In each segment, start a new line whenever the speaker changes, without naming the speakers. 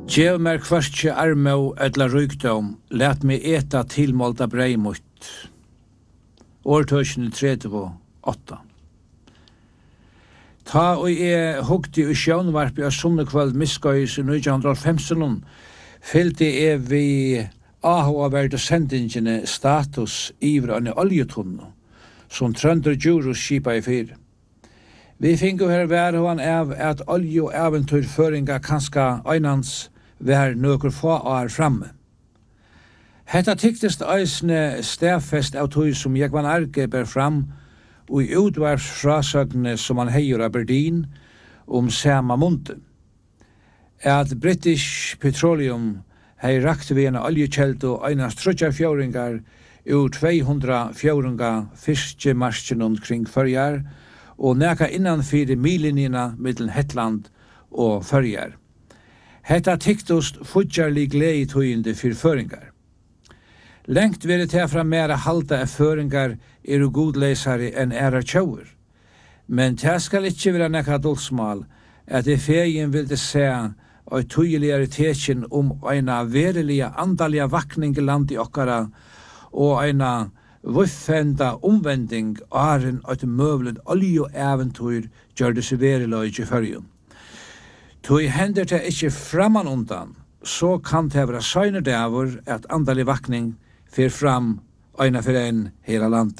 Gjev mer kvartje armau edla rykdom, let meg eta tilmålta brei mutt. Årtøysene 38. Ta og hugti i sjønvarpi av sunnekvöld miskøys i 1915, fyllte vi AHA-verda sendingene status ivra an oljetunno, som Trønder Djurus skipa i fyr. Vi fingo her værhoan av at olje- og eventyrføringa kanska einans vær nøkur få år framme. Hetta tyktest eisne stafest av tøy som Jekvan Arge ber fram og i utvarpsfrasøgne som han heier Aberdeen sama munte. At British Petroleum hei rakt vi en oljekjeld og einast 30 fjøringar ur 200 fjøringa fiskemarsjenund kring Førjar og neka innanfyr milinjina middelen Hetland og Førjar. Hetta tyktost futjarlig glei tøyinde fyr føringar. Lengt vil det fra mera halda av føringar godleisare enn tjauer. Men det skal ikkje være nekka dulsmal at det fegin vil det se og tøyeligare tekjen eina verilige andalige vakning i land i okkara og eina vuffenda omvending aren at møvlet olje og eventyr gjør det seg veriløy i fyrjun. Tøy hender det ikkje framan undan, så kan det være søgnerdavur at andalig vakning fyr fram øyna for en hela land.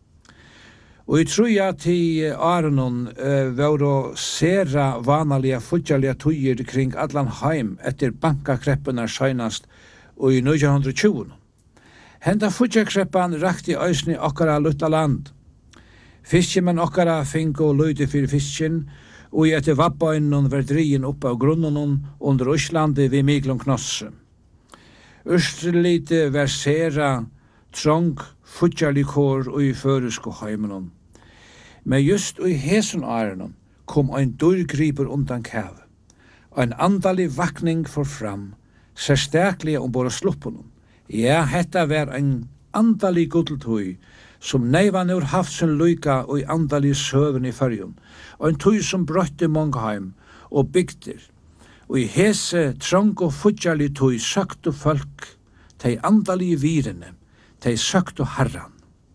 Og jeg tror at til Arenon var sera vanalige futjarlige tøyer kring allan heim etter bankakreppene søgnast og i 1920. Henda futjarkreppan rakti øysni okkara lutta land. Fiskjemenn okkara fingo løyde fyrir fiskin, og i etter vabbainen var drien oppe av grunnen under Øslandi ved Miklon Knosse. Østerlite var sera trong futjarlikår og i føresko heimenon. Men just i hesen åren kom ein dørgriper undan kav. Ein andalig vakning for fram, sérstaklega ombord av sluppunum. Ja, hetta var ein andalig gudeltøy, som neivan ur haft sin lyka og i andalig søven i fyrjun, og en tøy som brøtte Mongheim og bygder. Og i hese trong og futjarlig tøy søktu folk, tei andalige virene, tei søktu herran.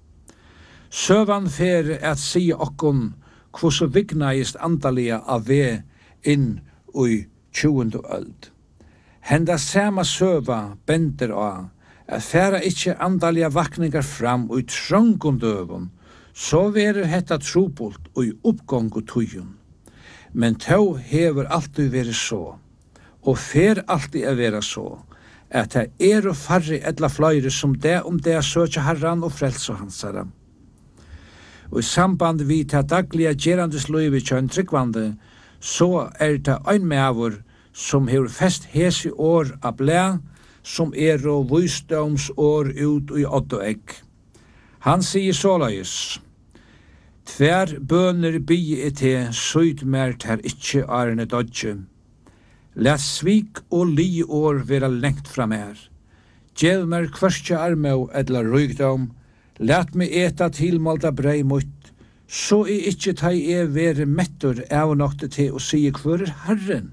Søvan fer at sige okkon hvordan vignaist andalige av ve inn i 20. øld. Henda sama søva bender av at færa ikkje andalige vakningar fram og i trångon døvun, så verer hetta trupult og i oppgång og tøyun. Men tau hever alltid veri så, og fer alltid a vera så, at det og farri edla fløyre som det det søkja herran og frelsa hansara. Og i samband vi ta dagliga gerandes løyvi kjønn tryggvande, så det ein meavur som hever fest hesi år av blæ, som og visdomsår ut i odd og egg. Han sier såleis: Tver bøner bie te, søyd mer ter ikkje arne dodje. Læt svik og li år vera lengt fra mer. Gjev mer kvartje armau edla rygdom, læt meg eta tilmålta brei mutt, så ikkje tei vere mettur avnokte til å sige hvor Herren,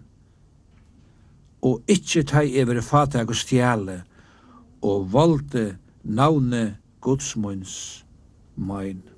og ikkje tei vere fatag og stjæle, og valde navne Gudsmunds mein.